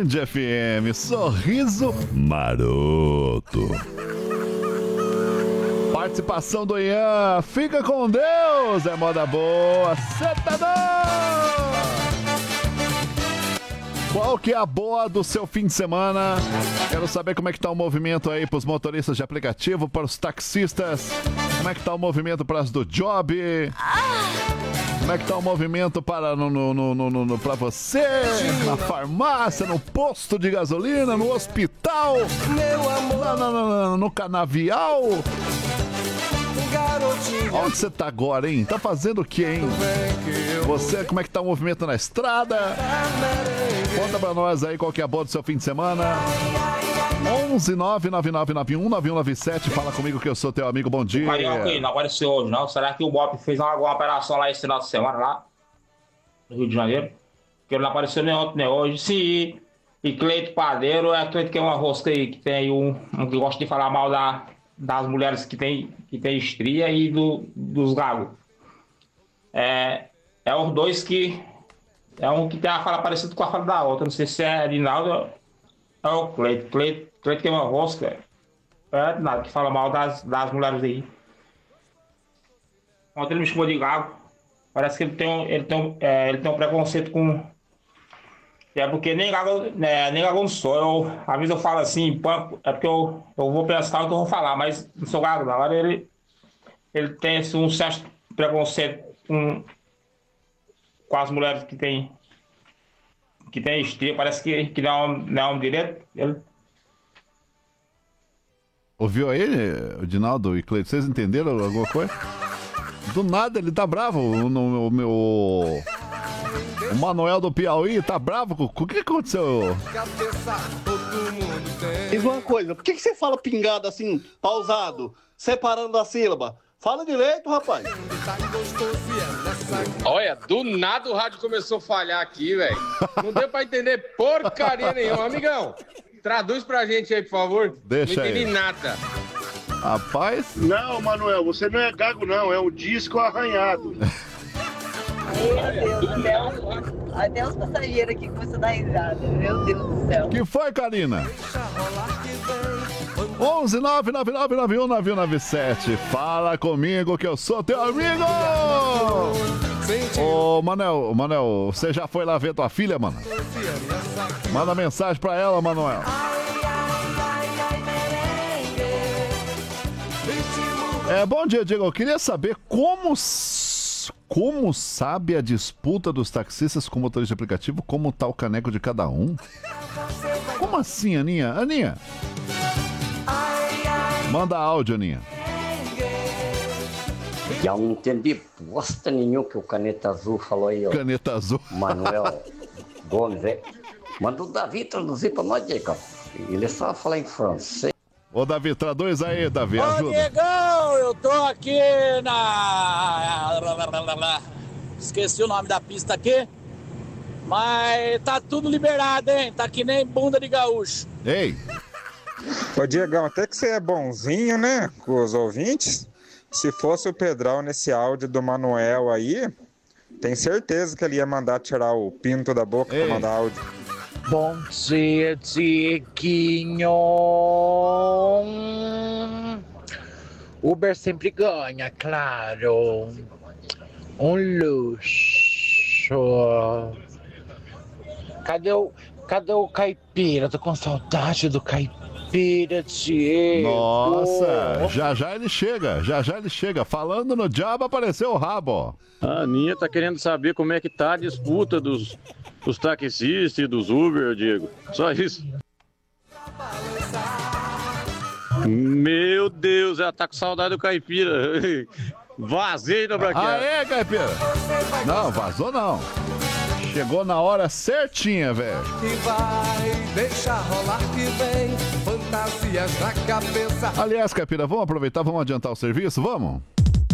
FM, sorriso maroto. Participação do Ian, fica com Deus, é moda boa, setadão! Qual que é a boa do seu fim de semana? Quero saber como é que tá o movimento aí pros motoristas de aplicativo, para os taxistas. Como é que tá o movimento para as do job? Como é que tá o movimento para pra você? Na farmácia, no posto de gasolina, no hospital? No canavial? Onde você tá agora, hein? Tá fazendo o que, hein? Você, como é que tá o movimento na estrada? Conta pra nós aí qual que é a boa do seu fim de semana. 11 999919197. Fala comigo que eu sou teu amigo, bom dia. Carioca, não apareceu hoje não. Será que o Bop fez alguma operação lá esse final de semana lá no Rio de Janeiro? Porque ele não apareceu nem ontem nem hoje. Sim, e Cleito Padeiro, Cleito que é uma rosca aí que tem aí um que gosta de falar mal das mulheres que tem estria e dos gagos. É os dois que... É um que tem a fala parecida com a fala da outra. Não sei se é Rinaldo ou o Cleito. Cleito que é uma rosca. É nada, que fala mal das mulheres aí. Ontem ele me chamou de gago. Parece que ele tem um preconceito com... É porque nem gago não sou. Às vezes eu falo assim, é porque eu vou pensar o que eu vou falar, mas não sou gago não. Agora ele tem um certo preconceito com as mulheres que tem estria. Parece que não é um direito. Ouviu aí, Dinaldo e Cleito? Vocês entenderam alguma coisa? Do nada ele tá bravo. O Manuel do Piauí tá bravo. O que aconteceu? Diz uma coisa, por que você fala pingado assim, pausado, separando a sílaba? Fala direito, rapaz. Olha, do nada o rádio começou a falhar aqui, velho. Não deu pra entender porcaria nenhuma. Amigão, traduz pra gente aí, por favor. Deixa aí. Não entendi nada. Rapaz. Não, Manuel, você não é gago, não. É um disco arranhado. Meu Deus, até os passageiros aqui começam a dar risada. Meu Deus do céu. Que foi, Karina? 11 999919197. Fala comigo que eu sou teu amigo! Ô, Manel, você já foi lá ver tua filha, mano? Manda mensagem pra ela, Manuel. Bom dia, Diego. Eu queria saber como sabe a disputa dos taxistas com motorista de aplicativo, como tá o caneco de cada um? Como assim, Aninha? Aninha? Manda áudio, Aninha. Já não entendi bosta nenhuma que o Caneta Azul falou aí, ó. Caneta Azul. Manuel Gomes, Manda o Davi traduzir pra nós, Diego. Ele só fala em francês. Ô, Davi, traduz aí, Davi, ajuda. Ô, Diegão, eu tô aqui na... Esqueci o nome da pista aqui. Mas tá tudo liberado, hein? Tá que nem bunda de gaúcho. Ei. Ô, Diegão, até que você é bonzinho, né, com os ouvintes. Se fosse o Pedrão nesse áudio do Manuel aí, tem certeza que ele ia mandar tirar o pinto da boca pra mandar áudio. Bom dia, Dieguinho. Uber sempre ganha, claro. Um luxo. Cadê o caipira? Tô com saudade do caipira, Diego. Nossa, já ele chega. Falando no diabo, apareceu o rabo, ó. A Aninha tá querendo saber como é que tá a disputa dos taxistas e dos Uber, Diego. Só isso. Meu Deus, ela tá com saudade do caipira. Vazei na braqueira. Aê, caipira. Não, vazou não. Chegou na hora certinha, velho. Que vai, deixa rolar que vem, fantasias na cabeça. Aliás, caipira, vamos aproveitar, vamos adiantar o serviço? Vamos?